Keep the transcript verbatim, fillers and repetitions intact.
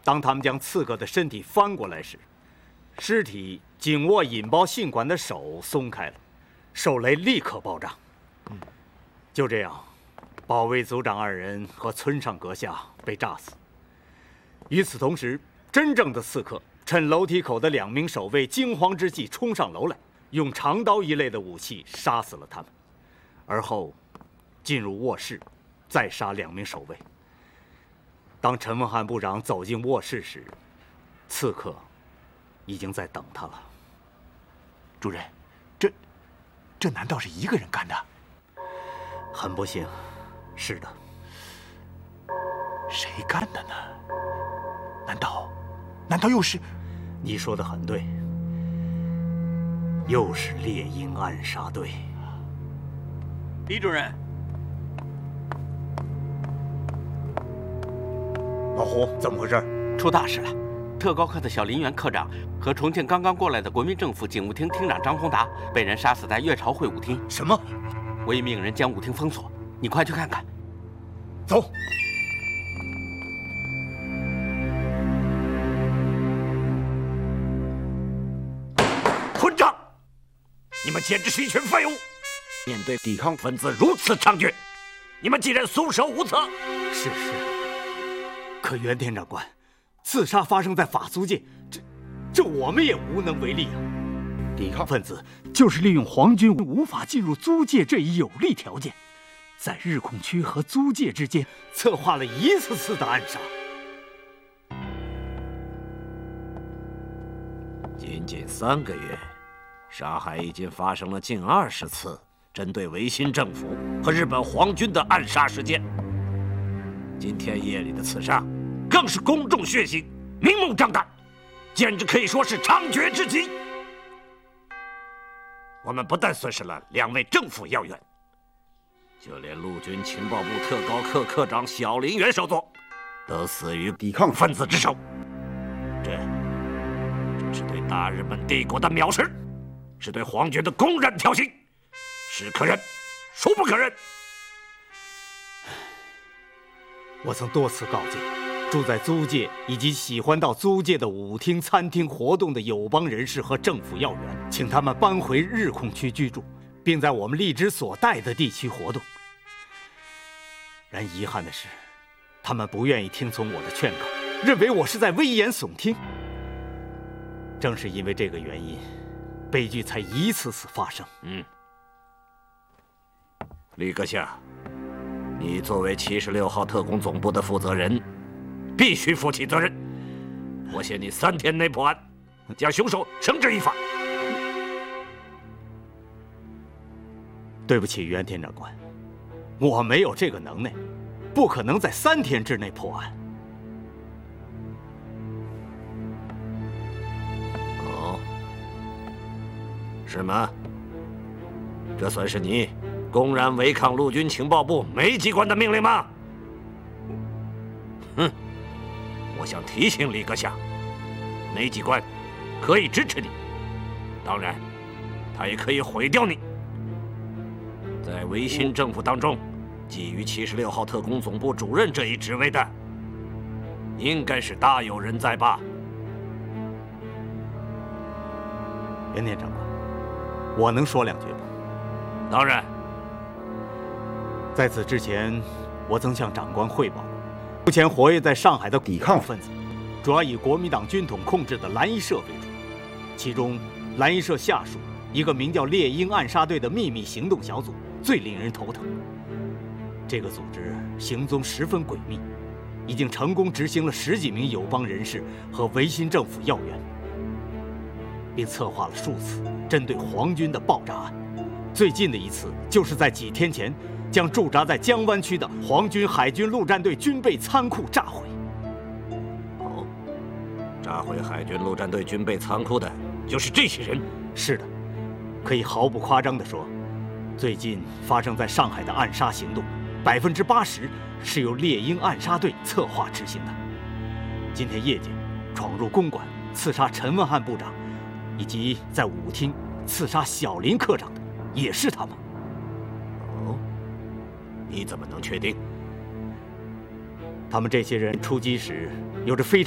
当他们将刺客的身体翻过来时，尸体紧握引爆信管的手松开了，手雷立刻爆炸。就这样，保卫组长二人和村上阁下被炸死。与此同时，真正的刺客趁楼梯口的两名守卫惊慌之际冲上楼来，用长刀一类的武器杀死了他们，而后进入卧室，再杀两名守卫。当陈文翰部长走进卧室时，刺客已经在等他了。 主任，这这难道是一个人干的？ 很不幸，是的。 谁干的呢？难道，难道又是？ 你说的很对，又是猎鹰暗杀队。 李主任， 老胡，怎么回事？ 出大事了！特高科的小林园科长和重庆刚刚过来的国民政府警务厅厅长张宏达被人杀死在粤朝会舞厅。 什么？ 我已命人将舞厅封锁，你快去看看。 走。 混账！你们简直是一群废物！面对抵抗分子如此猖獗，你们竟然束手无策。 是是。可袁田长官，刺杀发生在法租界，这这我们也无能为力啊。抵抗分子就是利用皇军无法进入租界这一有利条件，在日控区和租界之间策划了一次次的暗杀。 仅仅三个月，上海已经发生了近二十次针对维新政府和日本皇军的暗杀事件。今天夜里的刺杀，更是公众血腥，明目张胆，简直可以说是猖獗之极。我们不但损失了两位政府要员，就连陆军情报部特高科科长小林元少佐都死于抵抗分子之手。这，这是对大日本帝国的藐视，是对皇军的公然挑衅，是可忍，孰不可忍？ 我曾多次告诫住在租界以及喜欢到租界的舞厅、餐厅活动的友邦人士和政府要员，请他们搬回日控区居住，并在我们荔枝所带的地区活动。然遗憾的是，他们不愿意听从我的劝告，认为我是在危言耸听。正是因为这个原因，悲剧才一次次发生。 嗯，李阁下，你作为七十六号特工总部的负责人，必须负起责任。我限你三天内破案，将凶手绳之以法。 对不起，袁田长官，我没有这个能耐，不可能在三天之内破案。 哦，是吗？这算是你公然违抗陆军情报部梅机关的命令吗？哼！我想提醒李阁下，梅机关可以支持你，当然，他也可以毁掉你。在维新政府当中，觊觎七十六号特工总部主任这一职位的，应该是大有人在吧？ 袁田长官，我能说两句吗？ 当然。 在此之前，我曾向长官汇报，目前活跃在上海的抵抗分子，主要以国民党军统控制的蓝衣社为主，其中蓝衣社下属一个名叫猎鹰暗杀队的秘密行动小组最令人头疼。这个组织行踪十分诡秘，已经成功执行了十几名友邦人士和维新政府要员，并策划了数次针对皇军的爆炸案。最近的一次就是在几天前，将驻扎在江湾区的皇军海军陆战队军备仓库炸毁。 哦，炸毁海军陆战队军备仓库的就是这些人？ 是的，可以毫不夸张地说，最近发生在上海的暗杀行动，百分之八十是由猎鹰暗杀队策划执行的。今天夜间闯入公馆刺杀陈文翰部长，以及在舞厅刺杀小林科长的，也是他们。 哦，你怎么能确定？ 他们这些人出击时有着非常